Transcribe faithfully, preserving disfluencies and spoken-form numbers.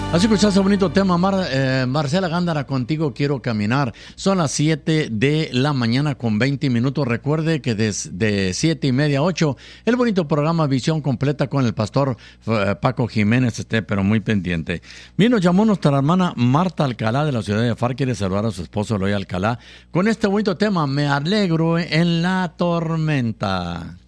Has escuchado ese bonito tema, Mar, eh, Marcela Gándara, Contigo Quiero Caminar. Son las siete de la mañana con veinte minutos. Recuerde que desde siete y media a ocho, el bonito programa Visión Completa con el pastor eh, Paco Jiménez, esté pero muy pendiente. Bien, nos llamó nuestra hermana Marta Alcalá de la ciudad de Far, quiere saludar a su esposo Eloy Alcalá con este bonito tema, Me alegro en la tormenta.